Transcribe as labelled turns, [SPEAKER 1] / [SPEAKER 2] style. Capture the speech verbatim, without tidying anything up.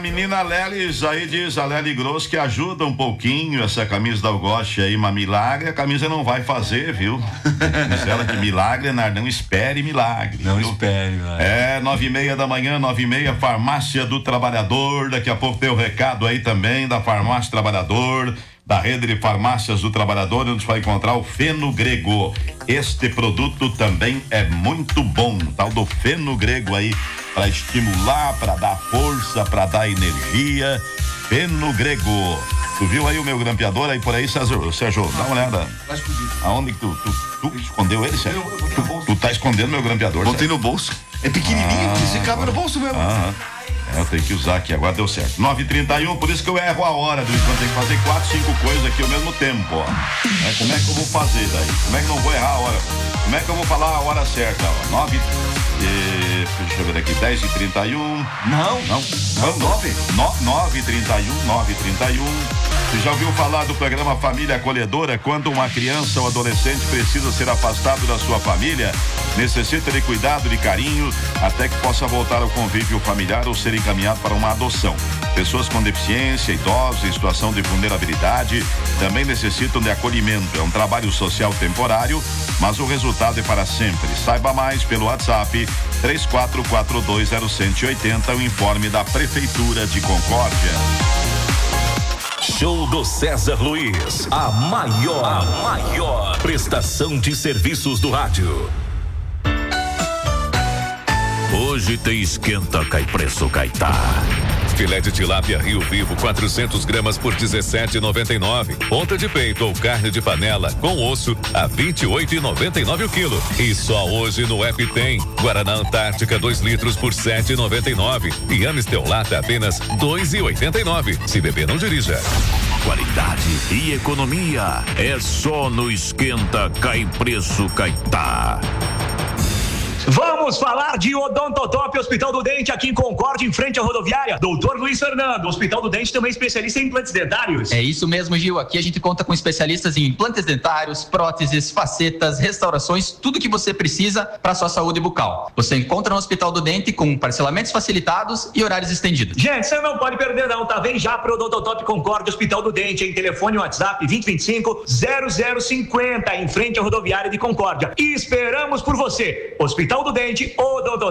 [SPEAKER 1] menina Lelis aí diz, a Lely Grosso, que ajuda um pouquinho essa camisa da Algoche aí, uma milagre, a camisa não vai fazer, viu? Diz ela que milagre, não espere milagre.
[SPEAKER 2] Não
[SPEAKER 1] viu?
[SPEAKER 2] espere, milagre.
[SPEAKER 1] É, nove e meia da manhã, nove e meia, Farmácia do Trabalhador, daqui a pouco tem o recado aí também da Farmácia Trabalhador, da rede de farmácias do Trabalhador, onde você vai encontrar o Feno Grego. Este produto também é muito bom, tal do Feno Grego aí, para estimular, para dar força, para dar energia. Feno Grego. Tu viu aí o meu grampeador aí por aí, Sérgio? Sérgio, dá uma olhada. Aonde que tu, tu, tu escondeu ele, Sérgio? Tu, tu tá escondendo meu grampeador,
[SPEAKER 2] Botei no bolso. É pequenininho,
[SPEAKER 1] ah,
[SPEAKER 2] esse cabe no bolso mesmo.
[SPEAKER 1] Ah, é, eu tenho que usar aqui, agora deu certo. nove e trinta e um, por isso que eu erro a hora, do enquanto tem que fazer quatro, cinco coisas aqui ao mesmo tempo, ó. É, como é que eu vou fazer daí? Como é que eu não vou errar a hora? Como é que eu vou falar a hora certa? Ó? nove e... Deixa eu ver aqui, dez e trinta e um.
[SPEAKER 2] Não.
[SPEAKER 1] Não. Não, nove. nove e trinta e um, nove e trinta e um. Você já ouviu falar do programa Família Acolhedora? Quando uma criança ou adolescente precisa ser afastado da sua família, necessita de cuidado, de carinho, até que possa voltar ao convívio familiar ou ser encaminhado para uma adoção. Pessoas com deficiência, idosos em situação de vulnerabilidade, também necessitam de acolhimento. É um trabalho social temporário, mas o resultado é para sempre. Saiba mais pelo WhatsApp três quatro quatro dois zero um oito zero, o informe da Prefeitura de Concórdia.
[SPEAKER 3] Show do César Luiz, a maior, a maior prestação de serviços do rádio. Hoje tem esquenta, cai preço, caetá. Filé de tilápia Rio Vivo, quatrocentos gramas por dezessete e noventa e nove. Ponta de peito ou carne de panela com osso a vinte e oito e noventa e nove o quilo. E só hoje no app tem Guaraná Antártica dois litros por sete e noventa e nove e Amistel Lata apenas dois e oitenta e nove. Se beber, não dirija. Qualidade e economia é só no Esquenta Cai Preço Caetá.
[SPEAKER 4] Vamos falar de Odontotop, Hospital do Dente, aqui em Concórdia, em frente à rodoviária. Doutor Luiz Fernando, Hospital do Dente também especialista em implantes dentários.
[SPEAKER 5] É isso mesmo, Gil. Aqui a gente conta com especialistas em implantes dentários, próteses, facetas, restaurações, tudo que você precisa para sua saúde bucal. Você encontra no Hospital do Dente com parcelamentos facilitados e horários estendidos.
[SPEAKER 4] Gente, você não pode perder não, tá? Vem já pro Odontotop Concórdia, Hospital do Dente, em telefone e WhatsApp vinte e vinte e cinco, zero zero cinquenta, em frente à rodoviária de Concórdia. E esperamos por você. Hospital do Dente, Odontotop.